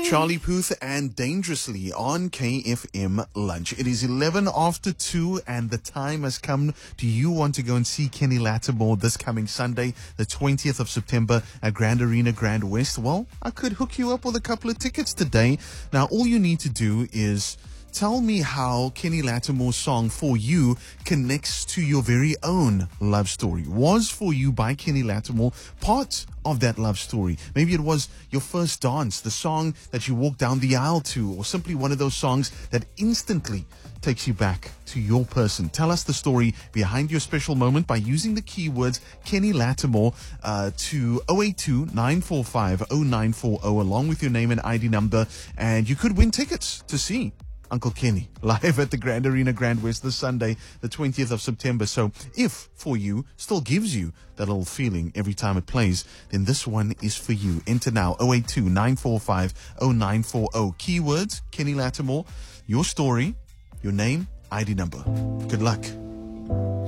Charlie Puth and Dangerously on KFM Lunch. It is 11 after 2 and the time has come. Do you want to go and see Kenny Lattimore this coming Sunday, the 20th of September at Grand Arena Grand West? Well, I could hook you up with a couple of tickets today. Now, all you need to do is tell me how Kenny Lattimore's song For You connects to your very own love story. Was For You by Kenny Lattimore part of that love story? Maybe it was your first dance, the song that you walked down the aisle to, or simply one of those songs that instantly takes you back to your person. Tell us the story behind your special moment by using the keywords Kenny Lattimore to 082 945 0940 along with your name and ID number, and you could win tickets to see Uncle Kenny live at the Grand Arena Grand West this Sunday, the 20th of September. So if For You still gives you that little feeling every time it plays, then this one is for you. Enter now, 082 945 0940. Keywords, Kenny Lattimore, your story, your name, ID number. Good luck.